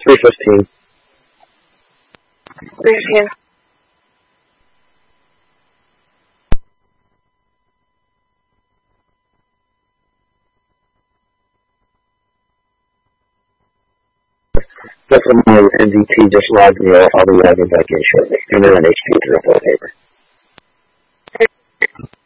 315. 315. Definitely NDT just logged me out. I'll be logging back in shortly. And then an HP to report paper.